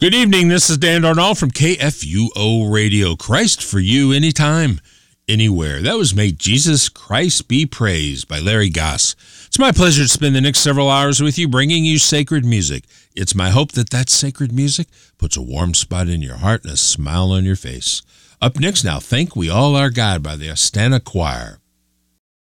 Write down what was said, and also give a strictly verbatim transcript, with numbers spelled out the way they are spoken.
Good evening. This is Dan Darnall from K F U O Radio. Christ for you anytime, anywhere. That was May Jesus Christ Be Praised by Larry Goss. It's my pleasure to spend the next several hours with you bringing you sacred music. It's my hope that that sacred music puts a warm spot in your heart and a smile on your face. Up next now, Thank We All Our God by the Astana Choir.